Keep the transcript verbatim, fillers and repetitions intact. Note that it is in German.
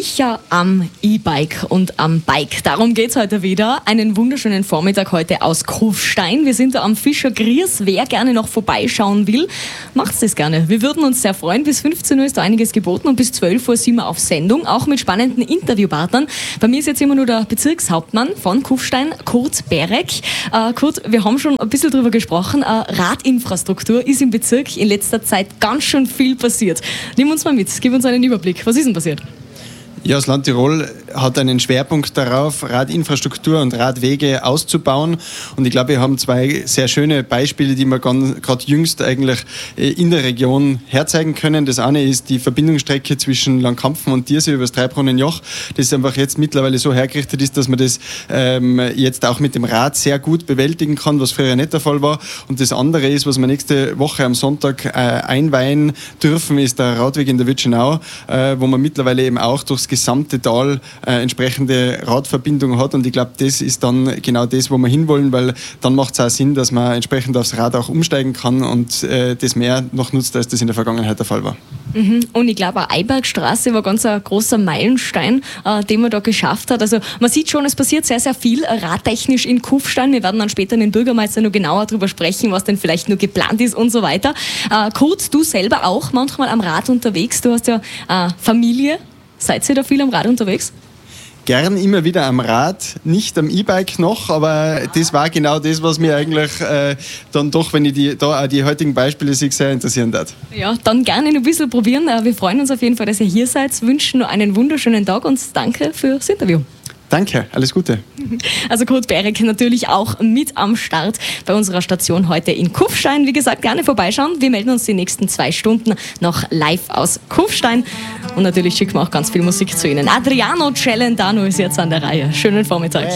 Sicher am E-Bike und am Bike. Darum geht es heute wieder. Einen wunderschönen Vormittag heute aus Kufstein. Wir sind da am Fischer Griers. Wer gerne noch vorbeischauen will, macht's das gerne. Wir würden uns sehr freuen. Bis fünfzehn Uhr ist da einiges geboten und bis zwölf Uhr sind wir auf Sendung, auch mit spannenden Interviewpartnern. Bei mir ist jetzt immer nur der Bezirkshauptmann von Kufstein, Kurt Berek. Äh, Kurt, wir haben schon ein bisschen drüber gesprochen. Äh, Radinfrastruktur ist im Bezirk in letzter Zeit ganz schön viel passiert. Nimm uns mal mit, gib uns einen Überblick. Was ist denn passiert? Ja, das Land Tirol hat einen Schwerpunkt darauf, Radinfrastruktur und Radwege auszubauen. Und ich glaube, wir haben zwei sehr schöne Beispiele, die wir gerade jüngst eigentlich in der Region herzeigen können. Das eine ist die Verbindungsstrecke zwischen Langkampfen und Diersee über das Treibrunnenjoch, das einfach jetzt mittlerweile so hergerichtet ist, dass man das ähm, jetzt auch mit dem Rad sehr gut bewältigen kann, was früher nicht der Fall war. Und das andere ist, was wir nächste Woche am Sonntag äh, einweihen dürfen, ist der Radweg in der Witschenau, äh, wo man mittlerweile eben auch durchs gesamte Tal äh, entsprechende Radverbindung hat, und ich glaube, das ist dann genau das, wo wir hinwollen, weil dann macht es auch Sinn, dass man entsprechend aufs Rad auch umsteigen kann und äh, das mehr noch nutzt, als das in der Vergangenheit der Fall war. Mhm. Und ich glaube, auch Eibergstraße war ganz ein großer Meilenstein, äh, den man da geschafft hat. Also man sieht schon, es passiert sehr, sehr viel äh, radtechnisch in Kufstein. Wir werden dann später mit dem Bürgermeister noch genauer darüber sprechen, was denn vielleicht nur geplant ist und so weiter. Äh, Kurt, du selber auch manchmal am Rad unterwegs. Du hast ja äh, Familie. Seid ihr da viel am Rad unterwegs? Gern immer wieder am Rad, nicht am E-Bike noch, aber das war genau das, was mir eigentlich äh, dann doch, wenn ich die, da auch die heutigen Beispiele sehe, sehr interessieren hat. Ja, dann gerne ein bisschen probieren. Wir freuen uns auf jeden Fall, dass ihr hier seid, wünschen noch einen wunderschönen Tag und danke fürs Interview. Danke, alles Gute. Also Kurt Berek natürlich auch mit am Start bei unserer Station heute in Kufstein. Wie gesagt, gerne vorbeischauen. Wir melden uns die nächsten zwei Stunden noch live aus Kufstein. Und natürlich schicken wir auch ganz viel Musik zu Ihnen. Adriano Celentano ist jetzt an der Reihe. Schönen Vormittag.